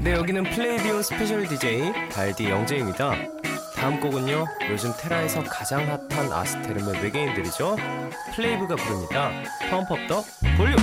네, 여기는 플레이디오 스페셜 DJ 발디 영재입니다. 다음 곡은요, 요즘 테라에서 가장 핫한 아스테르의 외계인들이죠. 플레이브가 부릅니다. 펌프업 더 볼륨.